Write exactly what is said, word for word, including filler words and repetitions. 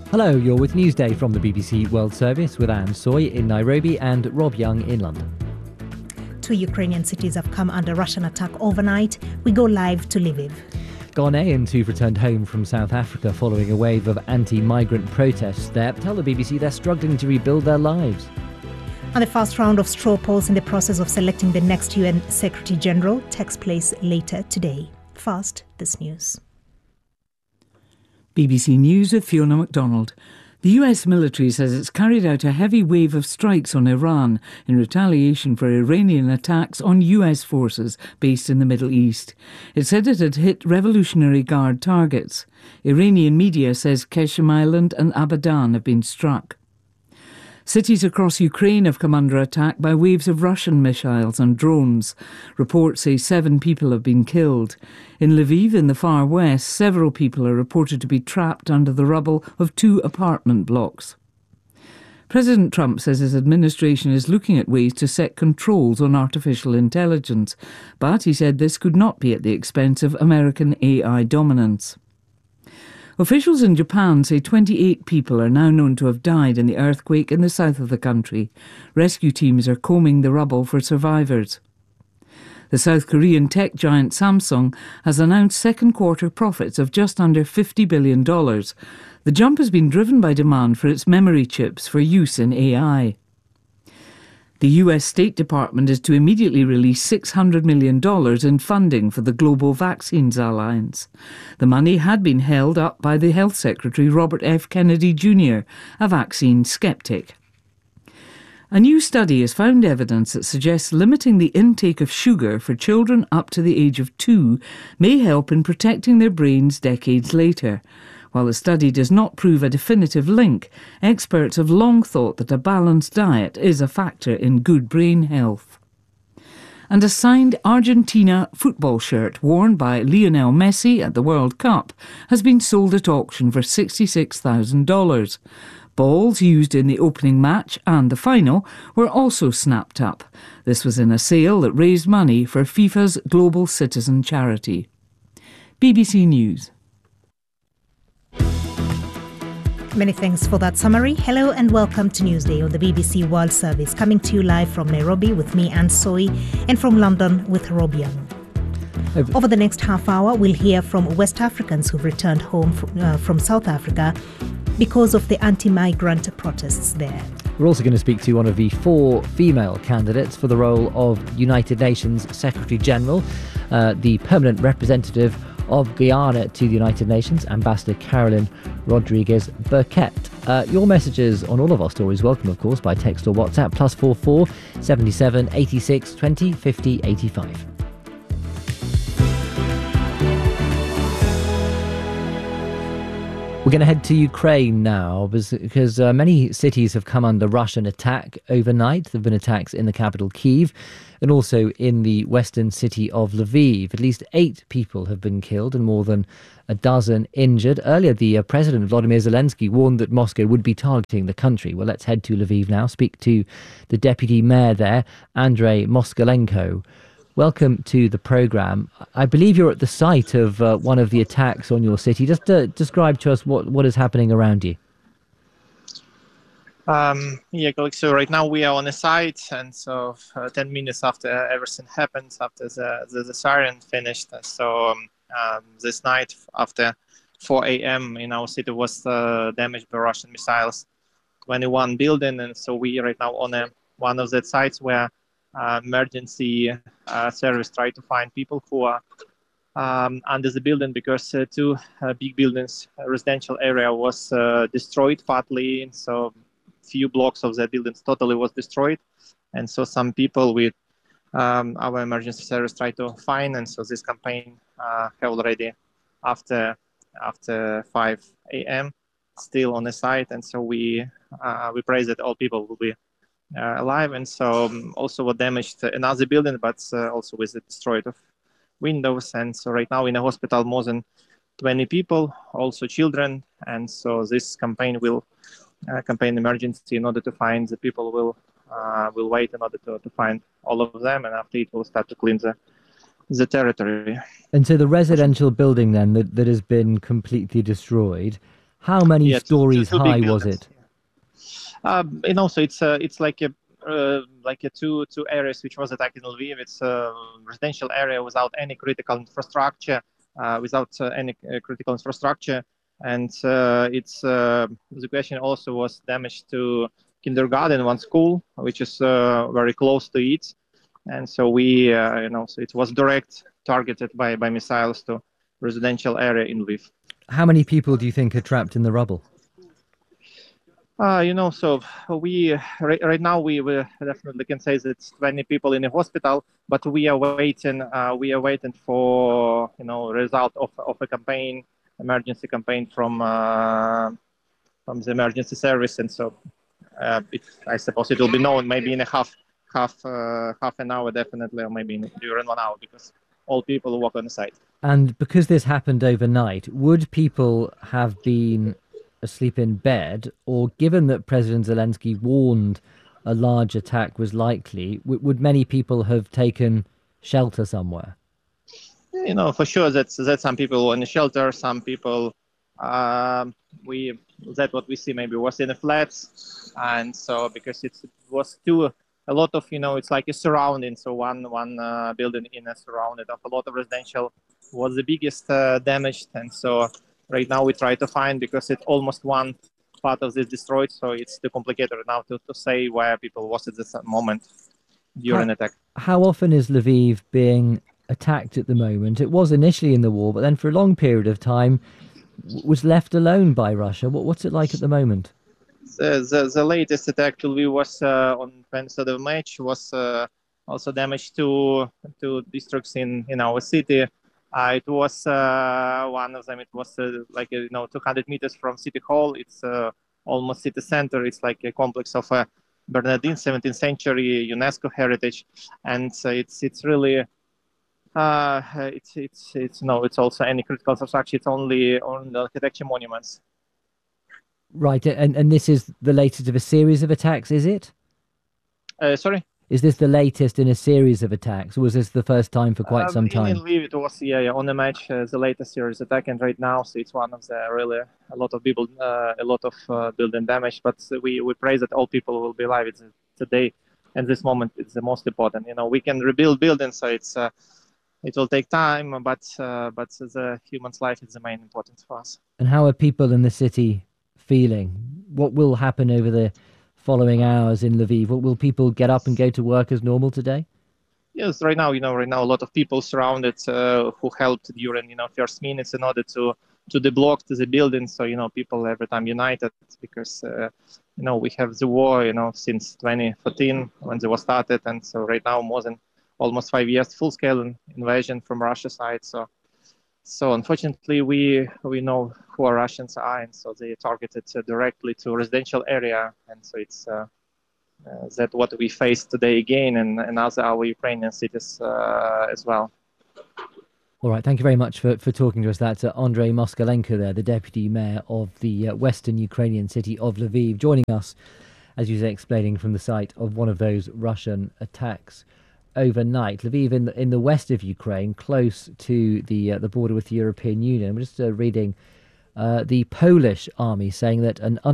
Hello, you're with Newsday from the B B C World Service with Anne Soy in Nairobi and Rob Young in London. Two Ukrainian cities have come under Russian attack overnight. We go live to Lviv. Ghanaians who've returned home from South Africa following a wave of anti-migrant protests there tell the B B C they're struggling to rebuild their lives. And the first round of straw polls in the process of selecting the next U N Secretary General takes place later today. First, this news. B B C News with Fiona MacDonald. The U S military says it's carried out a heavy wave of strikes on Iran in retaliation for Iranian attacks on U S forces based in the Middle East. It said it had hit Revolutionary Guard targets. Iranian media says Qeshm Island and Abadan have been struck. Cities across Ukraine have come under attack by waves of Russian missiles and drones. Reports say seven people have been killed. In Lviv, in the far west, several people are reported to be trapped under the rubble of two apartment blocks. President Trump says his administration is looking at ways to set controls on artificial intelligence, but he said this could not be at the expense of American A I dominance. Officials in Japan say twenty-eight people are now known to have died in the earthquake in the south of the country. Rescue teams are combing the rubble for survivors. The South Korean tech giant Samsung has announced second quarter profits of just under fifty billion dollars. The jump has been driven by demand for its memory chips for use in A I. The U S State Department is to immediately release six hundred million dollars in funding for the Global Vaccines Alliance. The money had been held up by the Health Secretary Robert F. Kennedy Junior, a vaccine skeptic. A new study has found evidence that suggests limiting the intake of sugar for children up to the age of two may help in protecting their brains decades later. While the study does not prove a definitive link, experts have long thought that a balanced diet is a factor in good brain health. And a signed Argentina football shirt worn by Lionel Messi at the World Cup has been sold at auction for sixty-six thousand dollars. Balls used in the opening match and the final were also snapped up. This was in a sale that raised money for FIFA's Global Citizen charity. B B C News. Many thanks for that summary. Hello and welcome to Newsday on the B B C World Service, coming to you live from Nairobi with me, Anne Soy, and from London with Rob Young. Over the next half hour, we'll hear from West Africans who've returned home from, uh, from South Africa because of the anti-migrant protests there. We're also going to speak to one of the four female candidates for the role of United Nations Secretary General, uh, the permanent representative of Guyana to the United Nations, Ambassador Carolyn Rodriguez Burkett. Uh, your messages on all of our stories welcome, of course, by text or WhatsApp, plus four four seventy-seven eighty-six twenty fifty eighty-five. We're going to head to Ukraine now because uh, many cities have come under Russian attack overnight. There have been attacks in the capital, Kyiv, and also in the western city of Lviv. At least eight people have been killed and more than a dozen injured. Earlier, the uh, President, Volodymyr Zelensky, warned that Moscow would be targeting the country. Well, let's head to Lviv now, speak to the deputy mayor there, Andrei Moskalenko. Welcome to the programme. I believe you're at the site of uh, one of the attacks on your city. Just uh, describe to us what, what is happening around you. Um, yeah, so right now we are on the site, and so uh, ten minutes after everything happened, after the, the, the siren finished, so um, um, this night after four a.m. in our city was uh, damaged by Russian missiles, twenty-one building, and so we right now on a, one of the sites where Uh, emergency uh, service try to find people who are um, under the building because uh, two uh, big buildings, uh, residential area was uh, destroyed partly, and so few blocks of the buildings totally was destroyed, and so some people with um, our emergency service try to find, and so this campaign uh, have already after after five a.m. still on the site, and so we uh, we pray that all people will be Uh, alive, and so um, also what damaged another building, but uh, also with the destroyed of windows, and so right now in the hospital more than twenty people, also children, and so this campaign will uh, campaign emergency in order to find the people will uh, will wait in order to, to find all of them, and after it will start to clean the the territory. And so the residential building then that, that has been completely destroyed, How many yeah, stories two, two high was it? Um, and also, it's uh, it's like a uh, like a two two areas which was attacked in Lviv. It's a residential area without any critical infrastructure, uh, without uh, any uh, critical infrastructure, and uh, it's uh, the question also was damage to kindergarten, one school, which is uh, very close to it, and so we uh, you know so it was direct targeted by by missiles to residential area in Lviv. How many people do you think are trapped in the rubble? Uh, you know, so we right, right now we, we definitely can say that it's twenty people in the hospital, but we are waiting. Uh, we are waiting for you know result of, of a campaign, emergency campaign from uh, from the emergency service, and so uh, it, I suppose it will be known maybe in a half half uh, half an hour, definitely, or maybe in, during one hour, because all people walk on the site. And because this happened overnight, would people have been asleep in bed, or given that President Zelensky warned a large attack was likely, w- would many people have taken shelter somewhere? You know, for sure that that some people were in the shelter, some people um, we that what we see maybe was in the flats, and so because it's, it was too a lot of you know it's like a surrounding, so one one uh, building in a surrounded of a lot of residential was the biggest uh, damaged, and so. Right now we try to find, because it's almost one part of this destroyed, so it's too complicated now to, to say where people was at this moment during how, attack. How often is Lviv being attacked at the moment? It was initially in the war, but then for a long period of time was left alone by Russia. What, what's it like at the moment? The, the, the latest attack to Lviv was uh, on twenty-third of March, was uh, also damage to, to districts in, in our city. Uh, it was uh, one of them. It was uh, like uh, you know two hundred meters from City Hall. It's uh, almost city center. It's like a complex of uh, Bernardin, seventeenth century UNESCO heritage, and uh, it's it's really uh, it's it's it's no. It's also any critical infrastructure. It's only on the architecture monuments. Right, and and this is the latest of a series of attacks, is it? Uh, sorry. Is this the latest in a series of attacks, or was this the first time for quite um, some time? In Lviv, it was yeah, yeah on the match uh, the latest series attack, and right now, so it's one of the really a lot of people, uh, a lot of uh, building damage. But we we pray that all people will be alive. It's today, and this moment it's the most important. You know, we can rebuild buildings, so it's uh, it will take time, but uh, but the human's life is the main importance for us. And how are people in the city feeling? What will happen over the following hours in Lviv? Will people get up and go to work as normal today? Yes, right now, you know, right now a lot of people surrounded uh, who helped during, you know, first minutes in order to to deblock the building. So, you know, people every time united, because, uh, you know, we have the war, you know, since twenty fourteen when the war started. And so right now more than almost five years, full-scale invasion from Russia side. So, so unfortunately, we we know who our Russians are, and so they targeted uh, directly to residential area. And so it's uh, uh, that what we face today again, and, and other our Ukrainian cities uh, as well. All right, thank you very much for, for talking to us. That's uh, Andrei Moskalenko there, the deputy mayor of the uh, western Ukrainian city of Lviv, joining us, as you say, explaining from the site of one of those Russian attacks overnight. Lviv in the, in the west of Ukraine, close to the uh, the border with the European Union. We're just uh, reading uh, the Polish army saying that an